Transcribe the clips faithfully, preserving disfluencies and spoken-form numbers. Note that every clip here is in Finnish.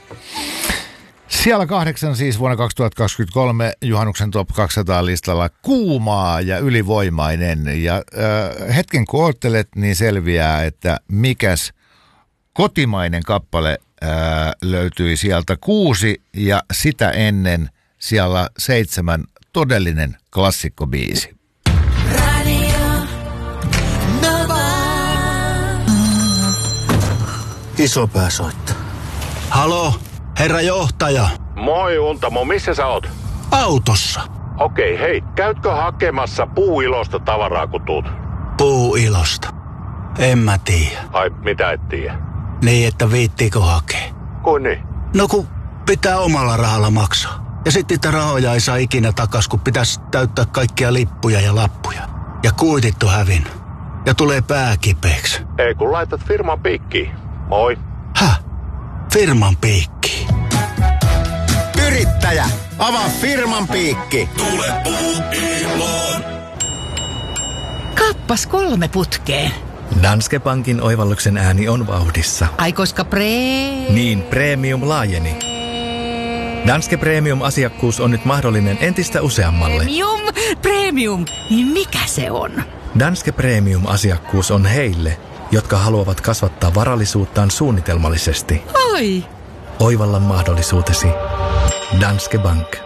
Siellä kahdeksan siis vuonna kaksituhattakaksikymmentäkolme juhannuksen top kaksisataa listalla kuumaa ja ylivoimainen. Ja äh, hetken kun oottelet, niin selviää, että mikäs kotimainen kappale äh, löytyi sieltä kuusi ja sitä ennen siellä seitsemän todellinen klassikkobiisi. Isopää soittaa. Halo, herra johtaja. Moi Untamo, missä sä oot? Autossa. Okei, hei, käytkö hakemassa puuilosta tavaraa kun tuut? Puuilosta? En mä tiedä. Ai, mitä et tiedä? Niin, että viittiikö hakea? Kuin niin? No kun pitää omalla rahalla maksaa. Ja sitten niitä rahoja ei saa ikinä takas, kun pitäisi täyttää kaikkia lippuja ja lappuja. Ja kuitit on hävinnyt. Ja tulee pää kipeäksi. Ei kun laitat firman piikkiin. Moi. Häh? Firman piikki. Yrittäjä, avaa firman piikki. Tule Puuiloon. Kappas kolme putkeen. Danske Bankin oivalluksen ääni on vauhdissa. Ai koska pre... Niin, premium laajeni. Danske Premium-asiakkuus on nyt mahdollinen entistä useammalle. Premium, premium. Niin mikä se on? Danske Premium-asiakkuus on heille, jotka haluavat kasvattaa varallisuuttaan suunnitelmallisesti. Oi! Oivalla mahdollisuutesi. Danske Bank.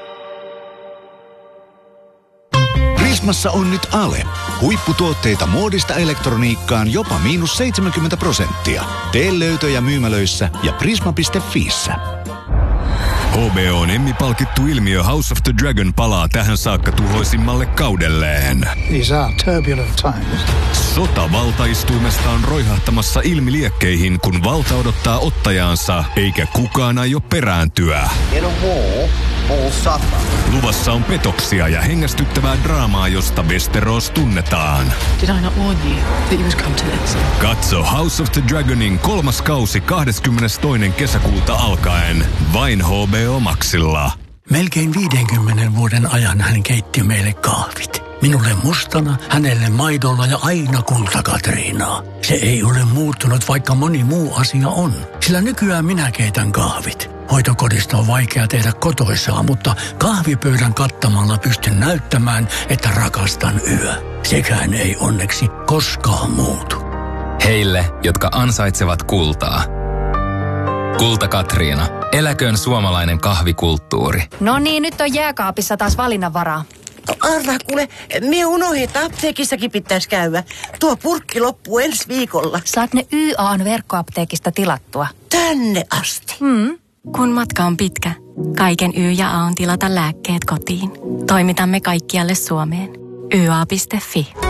Prismassa on nyt Ale. Huipputuotteita muodista elektroniikkaan jopa miinus seitsemänkymmentä prosenttia. Tee löytöjä myymälöissä ja prisma piste fiissä. H B O:n Emmy-palkittu ilmiö House of the Dragon palaa tähän saakka tuhoisimmalle kaudelleen. These are turbulent times. Sota valtaistuimesta on roihahtamassa ilmiliekkeihin, kun valta odottaa ottajaansa, eikä kukaan aio perääntyä. In a war, all suffer. Luvassa on petoksia ja hengästyttävää draamaa, josta Westeros tunnetaan. Did I not warn you that you was come to this? Katso House of the Dragonin kolmas kausi kahdeskymmenestoinen kesäkuuta alkaen vain H B O Maxilla. Melkein viidenkymmenen vuoden ajan hän keitti meille kahvit. Minulle mustana, hänelle maidolla ja aina kultakatriinaa. Se ei ole muuttunut, vaikka moni muu asia on. Sillä nykyään minä keitän kahvit. Hoitokodista on vaikea tehdä kotoisaa, mutta kahvipöydän kattamalla pystyn näyttämään, että rakastan yö. Sekään ei onneksi koskaan muutu. Heille, jotka ansaitsevat kultaa. Kulta Katriina. Eläköön suomalainen kahvikulttuuri. No niin, nyt on jääkaapissa taas valinnanvaraa. Arvaa kuule, me unohdin, että apteekissakin pitäisi käydä. Tuo purkki loppuu ensi viikolla. Saat ne Y A:n verkkoapteekista tilattua. Tänne asti. Mm. Kun matka on pitkä, kaiken Y ja A on tilata lääkkeet kotiin. Toimitamme kaikkialle Suomeen. y a piste f i.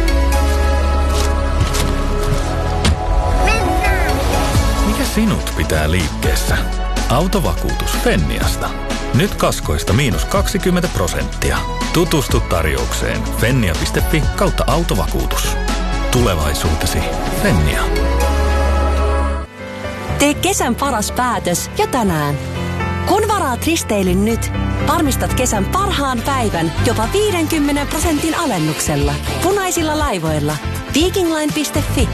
Mikä sinut pitää liikkeessä? Autovakuutus Fenniasta. Nyt kaskoista miinus kaksikymmentä prosenttia. Tutustu tarjoukseen fennia piste f i kautta autovakuutus. Tulevaisuutesi Fennia. Tee kesän paras päätös jo tänään. Kun varaat risteilyn nyt, varmistat kesän parhaan päivän jopa viidenkymmenen prosentin alennuksella. Punaisilla laivoilla. Vikingline piste f i.